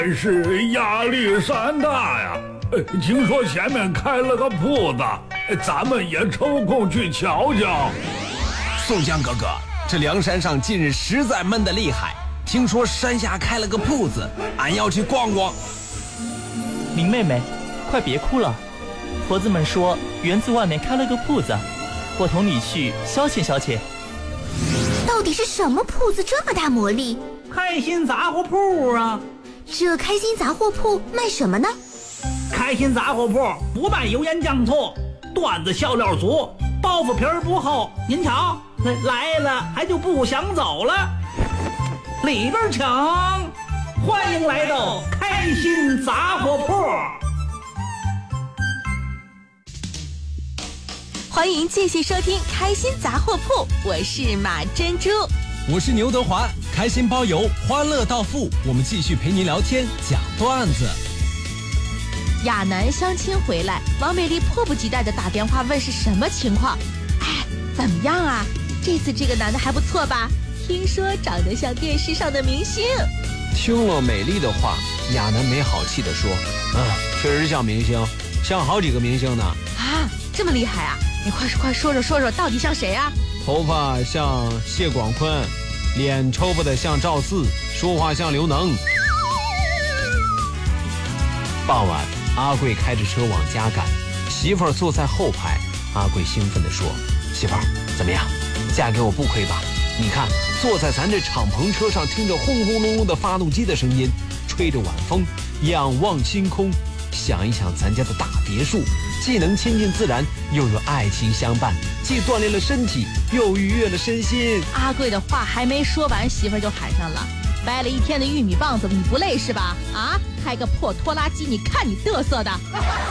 真是压力山大呀！听说前面开了个铺子，咱们也抽空去瞧瞧。 宋江哥哥，这梁山上近日实在闷得厉害，听说山下开了个铺子，俺要去逛逛。 林妹妹，快别哭了，婆子们说园子外面开了个铺子，我同你去消遣消遣。 到底是什么铺子这么大魔力？ 开心杂货铺啊！ 这开心杂货铺卖什么呢？ 开心杂货铺不卖油盐酱醋，段子笑料足，包袱皮儿不厚。您瞧，来了还就不想走了。里边请，欢迎来到开心杂货铺。 欢迎继续收听开心杂货铺，我是马珍珠， 我是牛德华，开心包邮，欢乐到付，我们继续陪您聊天讲段子。 亚楠相亲回来，王美丽迫不及待地打电话问是什么情况。哎，怎么样啊？这次这个男的还不错吧？听说长得像电视上的明星。 听了美丽的话，亚楠没好气地说：“确实像明星，像好几个明星呢。” 啊，这么厉害啊！你快说说，到底像谁啊？ 头发像谢广坤，脸抽巴的像赵四，说话像刘能。傍晚，阿贵开着车往家赶，媳妇儿坐在后排。阿贵兴奋地说：“媳妇儿，怎么样？嫁给我不亏吧？你看，坐在咱这敞篷车上，听着轰轰隆隆的发动机的声音，吹着晚风，仰望星空，想一想咱家的大别墅，既能亲近自然，又有爱情相伴，既锻炼了身体，又愉悦了身心。” 阿贵的话还没说完，媳妇儿就喊上了：“掰了一天的玉米棒子，你不累是吧？啊，开个破拖拉机，你看你嘚瑟的。”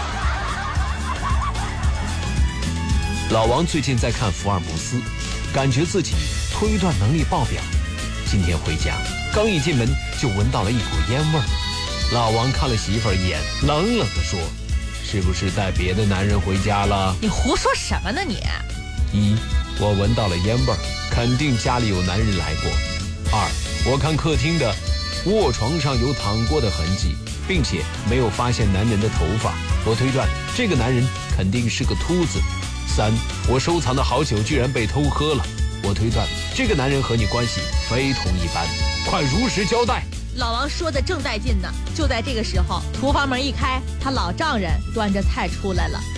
老王最近在看福尔摩斯，感觉自己推断能力爆表。今天回家，刚一进门就闻到了一股烟味儿。老王看了媳妇儿一眼，冷冷地说：“是不是带别的男人回家了？” 你胡说什么呢你？ 一，我闻到了烟味儿，肯定家里有男人来过。二，我看客厅的卧床上有躺过的痕迹，并且没有发现男人的头发，我推断这个男人肯定是个秃子。三，我收藏的好酒居然被偷喝了，我推断这个男人和你关系非同一般，快如实交代。 老王说的正带劲呢，就在这个时候，厨房门一开，他老丈人端着菜出来了。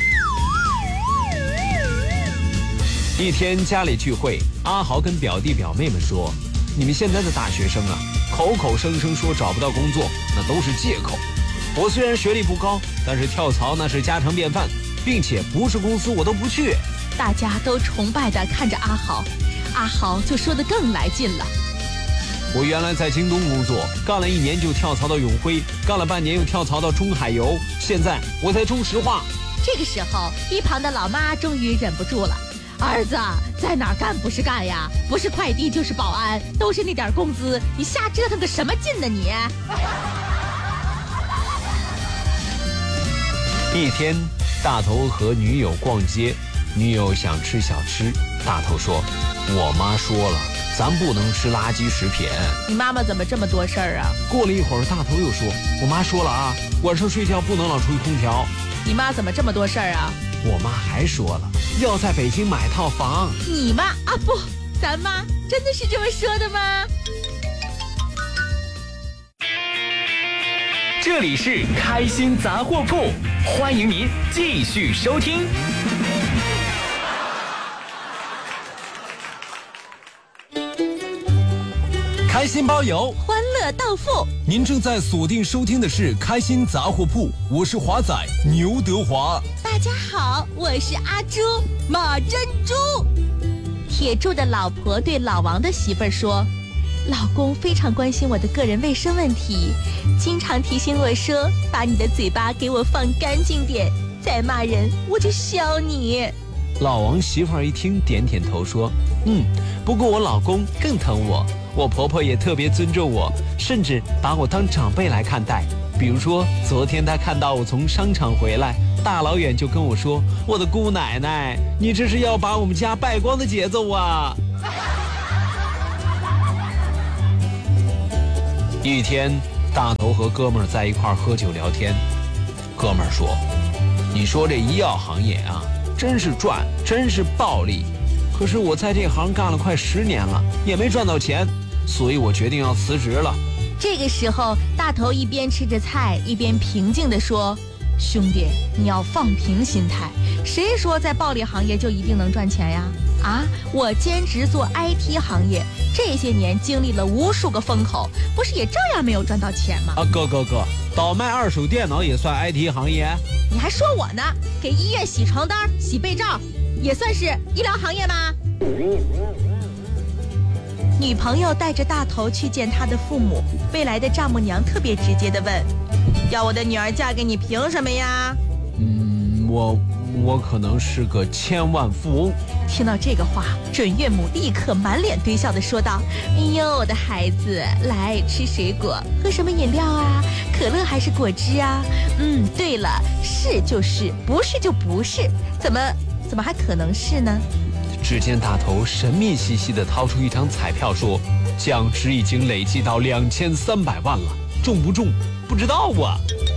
一天家里聚会，阿豪跟表弟表妹们说：“你们现在的大学生啊，口口声声说找不到工作，那都是借口。我虽然学历不高，但是跳槽那是家常便饭，并且不是公司我都不去。” 大家都崇拜地看着阿豪，阿豪就说得更来劲了：“ 我原来在京东工作，干了1年就跳槽到永辉，干了半年又跳槽到中海油，现在我在中石化。” 这个时候，一旁的老妈终于忍不住了：“儿子，在哪儿干不是干呀？不是快递就是保安，都是那点工资，你瞎折腾个什么劲呢你？” 一天，大头和女友逛街，女友想吃小吃，大头说：“我妈说了，咱不能吃垃圾食品。” 你妈妈怎么这么多事儿啊？ 过了一会儿，大头又说：“我妈说了啊，晚上睡觉不能老吹空调。” 你妈怎么这么多事儿啊？ 我妈还说了，要在北京买套房。 你妈啊不，咱妈真的是这么说的吗？ 这里是开心杂货铺，欢迎您继续收听。 开心包邮， 欢乐到付。 您正在锁定收听的是开心杂货铺，我是华仔牛德华。 大家好，我是阿朱马珍珠。铁柱的老婆对老王的媳妇儿说：“老公非常关心我的个人卫生问题，经常提醒我说，把你的嘴巴给我放干净点，再骂人我就削你。” 老王媳妇儿一听，点点头说：“不过我老公更疼我，我婆婆也特别尊重我，甚至把我当长辈来看待。比如说，昨天她看到我从商场回来，大老远就跟我说：‘我的姑奶奶，你这是要把我们家败光的节奏啊！’”一天， 大头和哥们儿在一块儿喝酒聊天。哥们儿说：“你说这医药行业啊，真是赚，真是暴利。可是我在这行干了快10年了，也没赚到钱，所以我决定要辞职了。” 这个时候，大头一边吃着菜，一边平静地说：“兄弟，你要放平心态。谁说在暴利行业就一定能赚钱呀？啊，我兼职做 IT 行业，这些年经历了无数个风口，不是也照样没有赚到钱吗？” 哥，倒卖2手电脑也算 IT 行业？ 你还说我呢？给医院洗床单、洗被罩，也算是医疗行业吗？女朋友带着大头去见他的父母，未来的丈母娘特别直接地问：“要我的女儿嫁给你，凭什么呀？” 我可能是个千万富翁。 听到这个话，准岳母立刻满脸堆笑地说道：“哎呦，我的孩子，来吃水果，喝什么饮料啊？可乐还是果汁啊？对了，是就是，不是就不是，怎么还可能是呢？” 只见大头神秘兮兮地掏出一张彩票，说：“奖值已经累计到2300万了，中不中不知道啊。”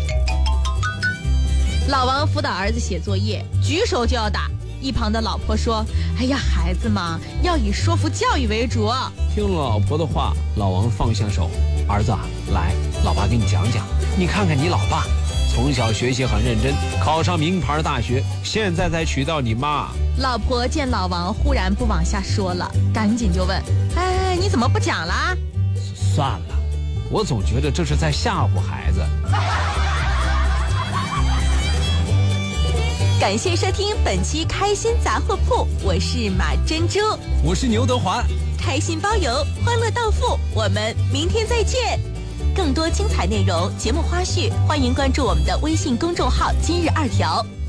老王辅导儿子写作业，举手就要打。一旁的老婆说：“哎呀，孩子嘛，要以说服教育为主。” 听了老婆的话，老王放下手：“儿子，来，老爸给你讲讲。你看看你老爸，从小学习很认真，考上名牌大学，现在才娶到你妈。” 老婆见老王忽然不往下说了，赶紧就问：“哎，你怎么不讲啦？” 算了，我总觉得这是在吓唬孩子。 感谢收听本期开心杂货铺，我是马珍珠， 我是牛德环， 开心包邮，欢乐到付，我们明天再见。更多精彩内容、节目花絮，欢迎关注我们的微信公众号“今日2条”。